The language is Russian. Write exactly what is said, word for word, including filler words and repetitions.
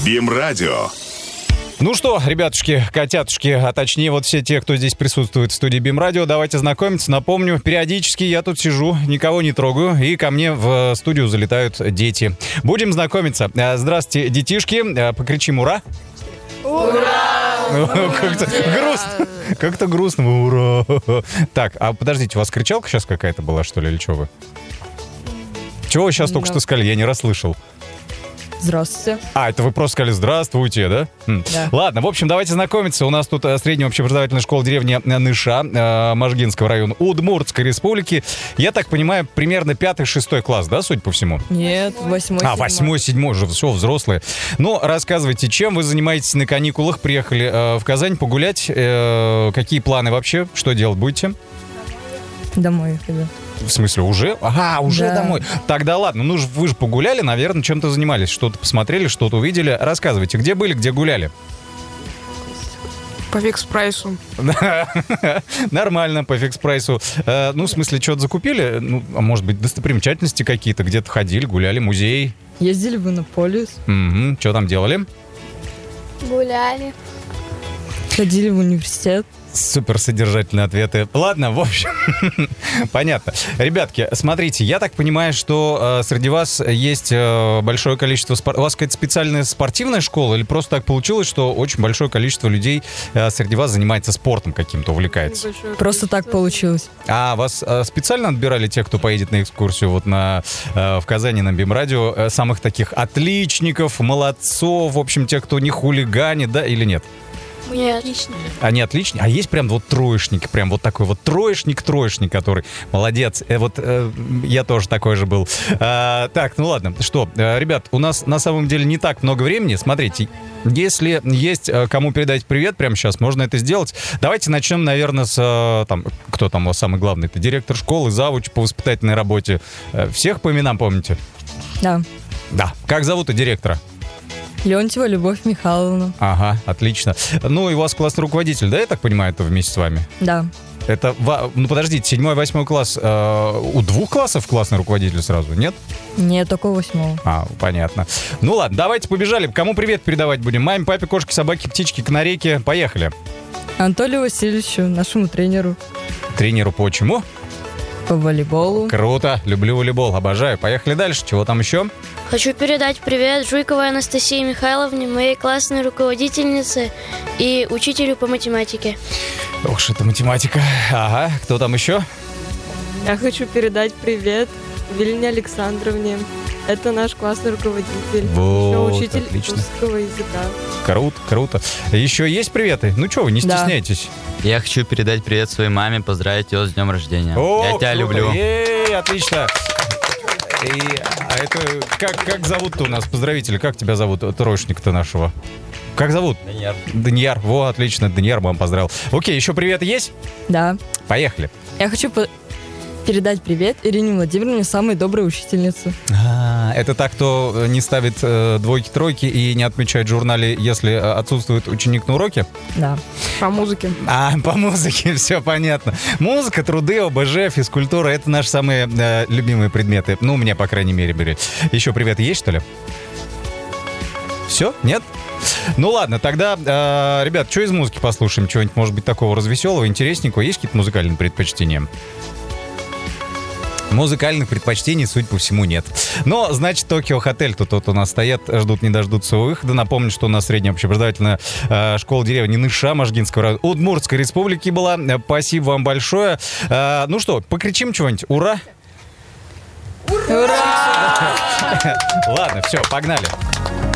БИМ-радио. Ну что, ребятушки, котятушки, а точнее вот все те, кто здесь присутствует в студии БИМ-радио, давайте знакомиться. Напомню, периодически я тут сижу, никого не трогаю, и ко мне в студию залетают дети. Будем знакомиться. Здравствуйте, детишки. Покричим «Ура!». Ура! Как-то грустно. Как-то грустно. Ура! Так, а подождите, у вас кричалка сейчас какая-то была, что ли, или что вы? Чего вы сейчас только что сказали? Я не расслышал. Здравствуйте. А, это вы просто сказали «здравствуйте», да? Да. Ладно, в общем, давайте знакомиться. У нас тут средняя общеобразовательная школа деревни Ныша, э, Можгинского района, Удмуртской республики. Я так понимаю, примерно пятый-шестой класс, да, судя по всему? Нет, восьмой, А, восьмой, седьмой, уже все, взрослые. Ну, рассказывайте, чем вы занимаетесь на каникулах? Приехали э, в Казань погулять. Э, какие планы вообще? Что делать будете? Домой иду. В смысле, уже? Ага, уже Да. домой. Тогда ладно, ну ж- вы же погуляли, наверное, чем-то занимались. Что-то посмотрели, что-то увидели. Рассказывайте, где были, где гуляли? По фикс-прайсу. Нормально, по фикс-прайсу. Э, ну, в смысле, что-то закупили? Ну, а может быть, достопримечательности какие-то? Где-то ходили, гуляли, музей? Ездили в Иннополис, Угу. Что там делали? Гуляли. ходили в университет. Супер содержательные ответы. Ладно, в общем, понятно. Ребятки, смотрите, я так понимаю, что э, среди вас есть э, большое количество... Спор... У вас какая-то специальная спортивная школа или просто так получилось, что очень большое количество людей э, среди вас занимается спортом каким-то, увлекается? Просто так получилось. А вас э, специально отбирали тех, кто поедет на экскурсию вот на, э, в Казани на БИМ-радио, э, самых таких отличников, молодцов, в общем, тех, кто не хулиганит, да, или нет? Нет. Они отличники. А есть прям вот троечник, прям вот такой вот троечник-троечник, который молодец. Э, вот э, я тоже такой же был. А, так, ну ладно, что, э, ребят, у нас на самом деле не так много времени. Смотрите, если есть э, кому передать привет прямо сейчас, можно это сделать. Давайте начнем, наверное, с э, там, кто там у вас самый главный? Это директор школы, завуч по воспитательной работе. Э, всех по именам помните? Да. Да. Как зовут директора? Леонтьева Любовь Михайловна. Ага, отлично. Ну, и у вас классный руководитель, да, я так понимаю, это вместе с вами? Да. Это, ва- ну подождите, седьмой, восьмой класс, э, у двух классов классный руководитель сразу, нет? Нет, только восьмого. А, понятно. Ну ладно, давайте побежали. Кому привет передавать будем? Маме, папе, кошке, собаке, птичке, канарейке. Поехали. Анатолию Васильевичу, нашему тренеру Тренеру по чему? по волейболу. Круто, люблю волейбол, обожаю. Поехали дальше. Чего там еще? Хочу передать привет Жуйковой Анастасии Михайловне, моей классной руководительнице и учителю по математике. Ох, что это математика. Ага, кто там еще? Я хочу передать привет Велине Александровне. Это наш классный руководитель. Вот, Еще учитель отлично. русского языка. Круто, круто. Еще есть приветы? Ну что вы, не Да. стесняйтесь. Я хочу передать привет своей маме, поздравить ее с днем рождения. О, Я тебя круто. люблю. Ей, отлично. И, а это как, как зовут-то у нас поздравители? Как тебя зовут, троечник-то нашего? Как зовут? Данияр. Данияр. Во, отлично, Данияр вам поздравил. Окей, еще привет есть? Да. Поехали. Я хочу по- передать привет Ирине Владимировне, самой доброй учительнице. А, это так, кто не ставит э, двойки-тройки и не отмечает в журнале, если э, отсутствует ученик на уроке? Да. По музыке. А, по музыке, все понятно. Музыка, труды, ОБЖ, физкультура — это наши самые э, любимые предметы. Ну, у меня, по крайней мере, были. Еще привет есть, что ли? Все? Нет? Ну ладно, тогда, э, ребят, что из музыки послушаем? Чего-нибудь, может быть, такого развеселого, интересненького? Есть какие-то музыкальные предпочтения? Музыкальных предпочтений, судя по всему, нет. Но, значит, Токио Хотель тут вот у нас стоят, ждут не дождутся своего выхода. Напомню, что у нас средняя общеобразовательная э, школа деревни Ныша, Можгинского района, Удмуртской республики была. Э, Спасибо вам большое. Э, ну что, покричим чего-нибудь? Ура! Ура! Ладно, все, погнали.